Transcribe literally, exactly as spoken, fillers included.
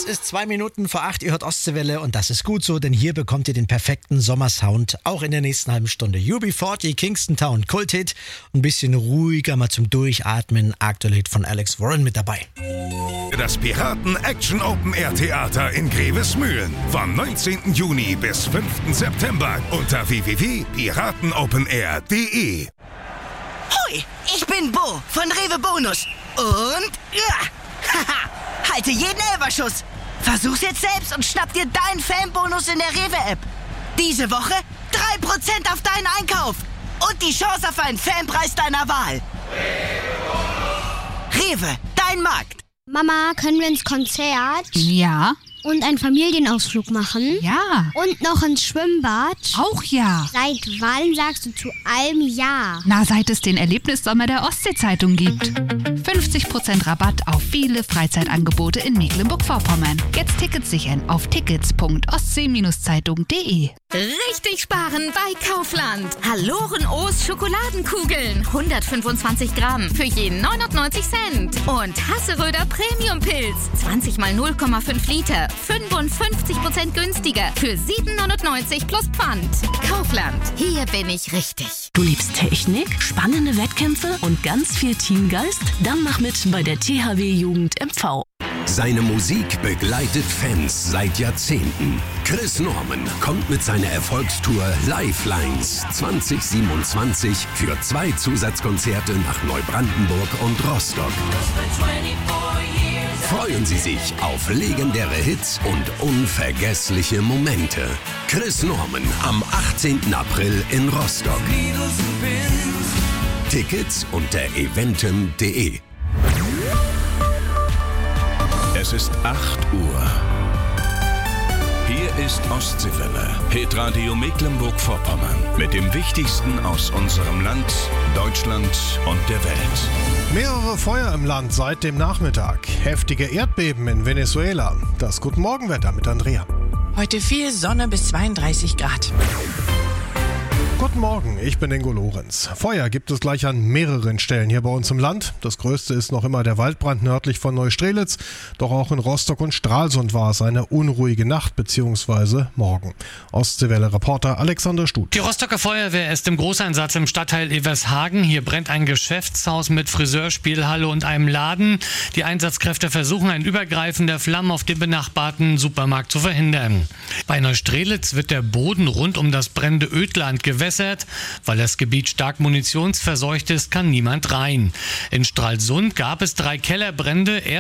Es ist zwei Minuten vor acht, ihr hört Ostseewelle und das ist gut so, denn hier bekommt ihr den perfekten Sommersound, auch in der nächsten halben Stunde. U B vierzig, Kingston Town, Kulthit, ein bisschen ruhiger, mal zum Durchatmen, aktuell Hit von Alex Warren mit dabei. Das Piraten Action Open Air Theater in Grevesmühlen vom neunzehnten Juni bis fünften September unter w w w punkt piratenopenair punkt d e. Hoi, ich bin Bo von Rewe Bonus und ja, haha, halte jeden Elferschuss. Versuch's jetzt selbst und schnapp dir deinen Fanbonus in der Rewe-App. Diese Woche drei Prozent auf deinen Einkauf und die Chance auf einen Fanpreis deiner Wahl. Rewe, dein Markt. Mama, können wir ins Konzert? Ja. Und einen Familienausflug machen? Ja. Und noch ins Schwimmbad? Auch ja. Seit wann sagst du zu allem Ja? Na, seit es den Erlebnissommer der Ostsee-Zeitung gibt. fünfzig Prozent Rabatt auf viele Freizeitangebote in Mecklenburg-Vorpommern. Jetzt Tickets sichern auf tickets punkt ostsee Zeitung punkt d e. Richtig sparen bei Kaufland. Halloren O's Schokoladenkugeln. hundertfünfundzwanzig Gramm für jeden neunundneunzig Cent. Und Hasseröder Premium-Pilz. zwanzig mal null Komma fünf Liter. fünfundfünfzig Prozent günstiger für sieben neunundneunzig plus Pfand. Kaufland. Hier bin ich richtig. Du liebst Technik, spannende Wettkämpfe und ganz viel Teamgeist? Dann mach mit bei der T H W Jugend M V. Seine Musik begleitet Fans seit Jahrzehnten. Chris Norman kommt mit seiner Erfolgstour Lifelines zwanzig siebenundzwanzig für zwei Zusatzkonzerte nach Neubrandenburg und Rostock. Freuen Sie sich auf legendäre Hits und unvergessliche Momente. Chris Norman am achtzehnten April in Rostock. Tickets unter eventim punkt d e. Es ist acht Uhr. Hier ist Ostseewelle, Hitradio Mecklenburg-Vorpommern. Mit dem Wichtigsten aus unserem Land, Deutschland und der Welt. Mehrere Feuer im Land seit dem Nachmittag. Heftige Erdbeben in Venezuela. Das Guten Morgenwetter mit Andrea. Heute viel Sonne bis zweiunddreißig Grad. Guten Morgen, ich bin Ingo Lorenz. Feuer gibt es gleich an mehreren Stellen hier bei uns im Land. Das größte ist noch immer der Waldbrand nördlich von Neustrelitz. Doch auch in Rostock und Stralsund war es eine unruhige Nacht bzw. morgen. Ostseewelle-Reporter Alexander Stut. Die Rostocker Feuerwehr ist im Großeinsatz im Stadtteil Evershagen. Hier brennt ein Geschäftshaus mit Friseur, Spielhalle und einem Laden. Die Einsatzkräfte versuchen, ein Übergreifen der Flammen auf den benachbarten Supermarkt zu verhindern. Bei Neustrelitz wird der Boden rund um das brennende Ödland gewässert. Weil das Gebiet stark munitionsverseucht ist, kann niemand rein. In Stralsund gab es drei Kellerbrände.